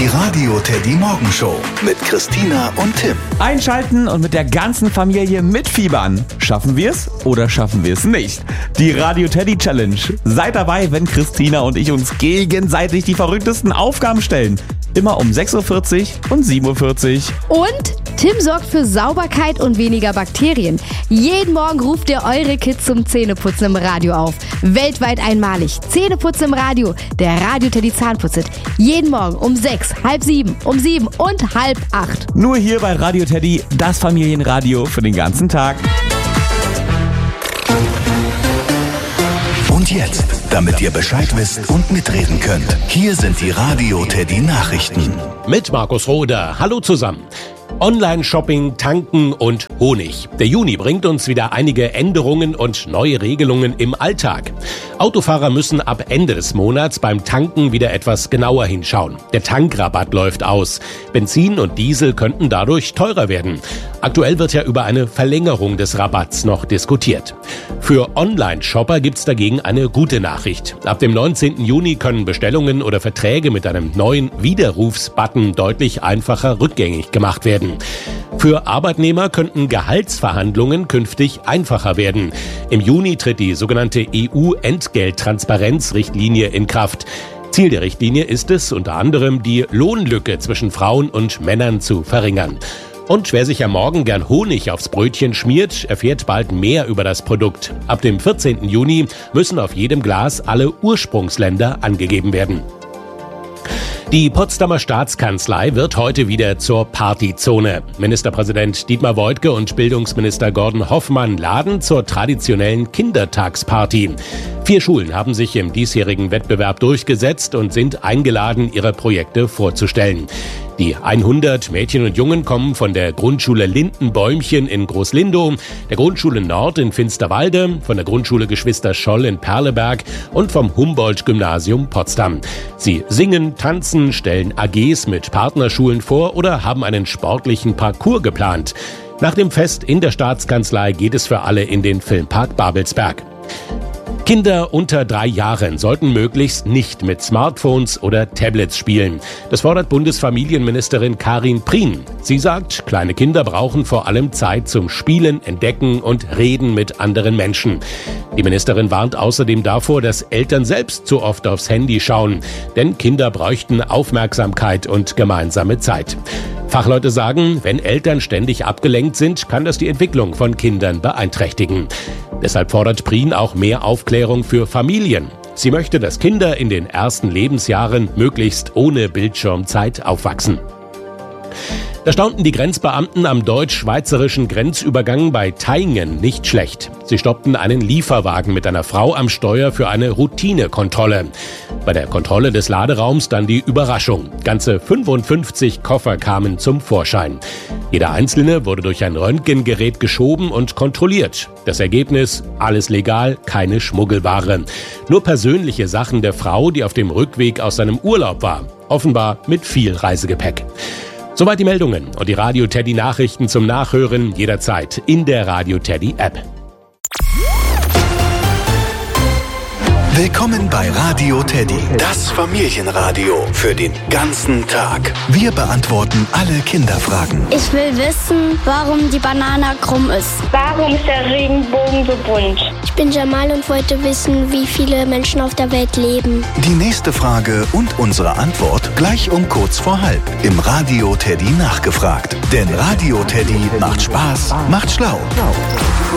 Die Radio Teddy Morgenshow mit Christina und Tim. Einschalten und mit der ganzen Familie mitfiebern. Schaffen wir es oder schaffen wir es nicht? Die Radio Teddy Challenge. Seid dabei, wenn Christina und ich uns gegenseitig die verrücktesten Aufgaben stellen. Immer um 6.40 Uhr und 7.40 Uhr. Und Tim sorgt für Sauberkeit und weniger Bakterien. Jeden Morgen ruft er eure Kids zum Zähneputzen im Radio auf. Weltweit einmalig. Zähneputzen im Radio. Der Radio Teddy Zahnputzit. Jeden Morgen um 6, halb 7, um 7 und halb 8. Nur hier bei Radio Teddy, das Familienradio für den ganzen Tag. Und jetzt, damit ihr Bescheid wisst und mitreden könnt, hier sind die Radio Teddy Nachrichten. Mit Markus Rohde. Hallo zusammen. Online-Shopping, Tanken und Honig. Der Juni bringt uns wieder einige Änderungen und neue Regelungen im Alltag. Autofahrer müssen ab Ende des Monats beim Tanken wieder etwas genauer hinschauen. Der Tankrabatt läuft aus. Benzin und Diesel könnten dadurch teurer werden. Aktuell wird ja über eine Verlängerung des Rabatts noch diskutiert. Für Online-Shopper gibt's dagegen eine gute Nachricht. Ab dem 19. Juni können Bestellungen oder Verträge mit einem neuen Widerrufsbutton deutlich einfacher rückgängig gemacht werden. Für Arbeitnehmer könnten Gehaltsverhandlungen künftig einfacher werden. Im Juni tritt die sogenannte EU-Entgelttransparenzrichtlinie in Kraft. Ziel der Richtlinie ist es, unter anderem die Lohnlücke zwischen Frauen und Männern zu verringern. Und wer sich am Morgen gern Honig aufs Brötchen schmiert, erfährt bald mehr über das Produkt. Ab dem 14. Juni müssen auf jedem Glas alle Ursprungsländer angegeben werden. Die Potsdamer Staatskanzlei wird heute wieder zur Partyzone. Ministerpräsident Dietmar Woidke und Bildungsminister Gordon Hoffmann laden zur traditionellen Kindertagsparty. 4 Schulen haben sich im diesjährigen Wettbewerb durchgesetzt und sind eingeladen, ihre Projekte vorzustellen. Die 100 Mädchen und Jungen kommen von der Grundschule Lindenbäumchen in Großlindow, der Grundschule Nord in Finsterwalde, von der Grundschule Geschwister Scholl in Perleberg und vom Humboldt-Gymnasium Potsdam. Sie singen, tanzen, stellen AGs mit Partnerschulen vor oder haben einen sportlichen Parcours geplant. Nach dem Fest in der Staatskanzlei geht es für alle in den Filmpark Babelsberg. Kinder unter 3 Jahren sollten möglichst nicht mit Smartphones oder Tablets spielen. Das fordert Bundesfamilienministerin Karin Prien. Sie sagt, kleine Kinder brauchen vor allem Zeit zum Spielen, Entdecken und Reden mit anderen Menschen. Die Ministerin warnt außerdem davor, dass Eltern selbst zu oft aufs Handy schauen. Denn Kinder bräuchten Aufmerksamkeit und gemeinsame Zeit. Fachleute sagen, wenn Eltern ständig abgelenkt sind, kann das die Entwicklung von Kindern beeinträchtigen. Deshalb fordert Prien auch mehr Aufklärung für Familien. Sie möchte, dass Kinder in den ersten Lebensjahren möglichst ohne Bildschirmzeit aufwachsen. Da staunten die Grenzbeamten am deutsch-schweizerischen Grenzübergang bei Taingen nicht schlecht. Sie stoppten einen Lieferwagen mit einer Frau am Steuer für eine Routinekontrolle. Bei der Kontrolle des Laderaums dann die Überraschung. Ganze 55 Koffer kamen zum Vorschein. Jeder einzelne wurde durch ein Röntgengerät geschoben und kontrolliert. Das Ergebnis: alles legal, keine Schmuggelware. Nur persönliche Sachen der Frau, die auf dem Rückweg aus seinem Urlaub war. Offenbar mit viel Reisegepäck. Soweit die Meldungen und die Radio Teddy Nachrichten zum Nachhören jederzeit in der Radio Teddy App. Willkommen bei Radio Teddy, das Familienradio für den ganzen Tag. Wir beantworten alle Kinderfragen. Ich will wissen, warum die Banane krumm ist. Warum ist der Regenbogen so bunt? Ich bin Jamal und wollte wissen, wie viele Menschen auf der Welt leben. Die nächste Frage und unsere Antwort gleich um kurz vor halb im Radio Teddy nachgefragt. Denn Radio Teddy macht Spaß, macht schlau.